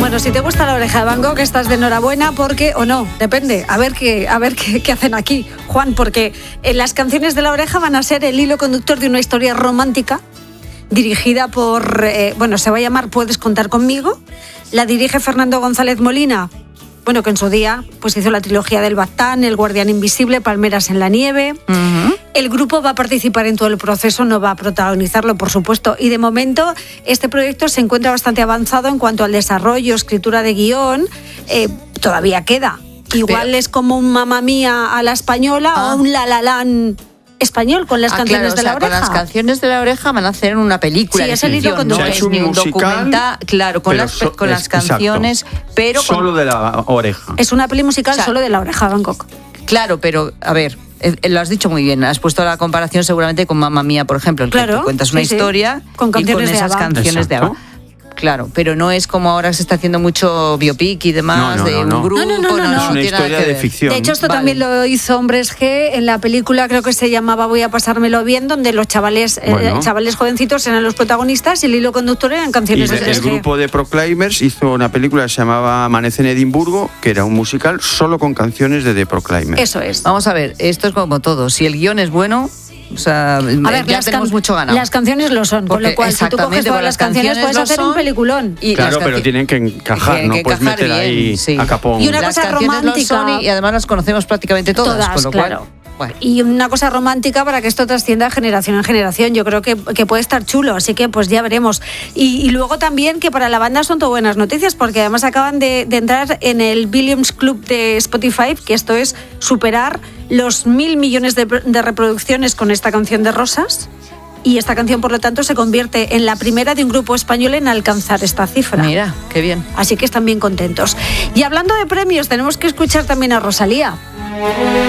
Bueno, si te gusta La Oreja de Van Gogh, estás de enhorabuena porque, o no, depende, a ver qué hacen aquí, Juan, porque las canciones de La Oreja van a ser el hilo conductor de una historia romántica dirigida por, se va a llamar Puedes contar conmigo. La dirige Fernando González Molina, bueno, que en su día pues hizo la trilogía del Baztán, El Guardián Invisible, Palmeras en la Nieve. Uh-huh. El grupo va a participar en todo el proceso, no va a protagonizarlo, por supuesto. Y de momento este proyecto se encuentra bastante avanzado en cuanto al desarrollo, escritura de guión. Todavía queda. Igual es como un Mamma Mía a la española o un La La Land español con las canciones de La Oreja. Con las canciones de La Oreja van a hacer una película. Sí, es el hilo conductor. O sea, es un documental, claro, con las canciones, exacto, pero solo de La Oreja. Es una peli musical solo de La Oreja de Van Gogh. Claro, pero a ver, lo has dicho muy bien, has puesto la comparación seguramente con Mamma Mía, por ejemplo, en que tú cuentas una historia con canciones y con esas canciones de ABBA. Claro, pero no es como ahora se está haciendo mucho biopic y demás de un grupo. No, es una historia de ficción. De hecho, esto también lo hizo Hombres G en la película, creo que se llamaba Voy a pasármelo bien, donde los chavales jovencitos eran los protagonistas y el hilo conductor eran canciones de Hombres G. El grupo de Proclaimers hizo una película que se llamaba Amanece en Edimburgo, que era un musical solo con canciones de The Proclaimers. Eso es. Vamos a ver, esto es como todo. Si el guión es bueno, o sea, ya tenemos mucho ganado. Las canciones lo son, con lo cual si tú coges todas las canciones puedes hacer un peliculón. Claro, pero tienen que encajar, no puedes meter bien, ahí a capón. Y una cosa romántica. Y además las conocemos prácticamente todas con lo claro. Cual, bueno. Y una cosa romántica para que esto trascienda de generación en generación. Yo creo que puede estar chulo, así que pues ya veremos. Y luego también que para la banda son todo buenas noticias, porque además acaban de entrar en el Billions Club de Spotify, que esto es superar los 1.000 millones de reproducciones con esta canción de Rosas. Y esta canción, por lo tanto, se convierte en la primera de un grupo español en alcanzar esta cifra. Mira, qué bien. Así que están bien contentos. Y hablando de premios, tenemos que escuchar también a Rosalía.